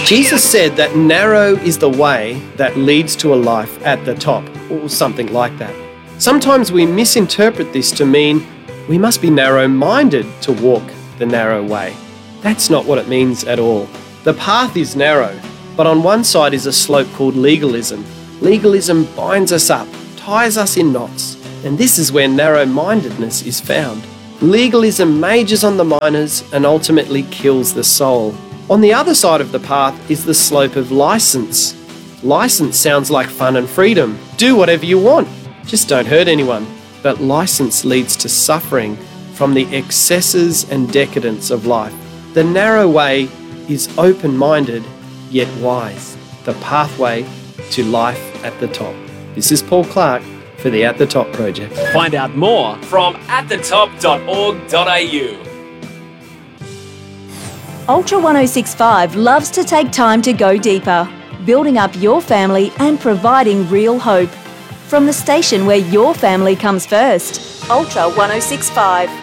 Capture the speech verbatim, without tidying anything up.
Jesus said that narrow is the way that leads to a life at the top, or something like that. Sometimes we misinterpret this to mean we must be narrow-minded to walk the narrow way. That's not what it means at all. The path is narrow, but on one side is a slope called legalism. Legalism binds us up, ties us in knots, and this is where narrow-mindedness is found. Legalism majors on the minors and ultimately kills the soul. On the other side of the path is the slope of license. License sounds like fun and freedom. Do whatever you want, just don't hurt anyone. But license leads to suffering from the excesses and decadence of life. The narrow way is open-minded yet wise, the pathway to life at the top. This is Paul Clark for the At the Top Project. Find out more from at the top dot org dot a u. Ultra one oh six point five loves to take time to go deeper, building up your family and providing real hope. From the station where your family comes first, Ultra one oh six point five.